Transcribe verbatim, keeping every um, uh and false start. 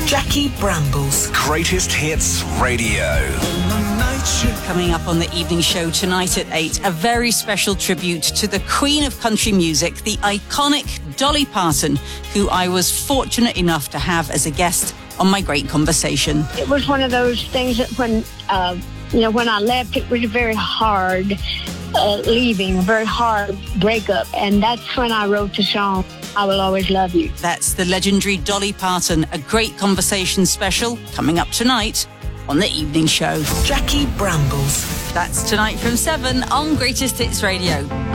Jackie Brambles. Greatest Hits Radio. Coming up on the evening show tonight at eight, a very special tribute to the Queen of Country Music, the iconic Dolly Parton, who I was fortunate enough to have as a guest on My Great Conversation. It was one of those things that when, uh, you know, when I left, it was very hard uh, leaving, very hard breakup. And that's when I wrote the song, I Will Always Love You. That's the legendary Dolly Parton, a Great Conversation special coming up tonight on the evening show. Jackie Brambles. That's tonight from seven on Greatest Hits Radio.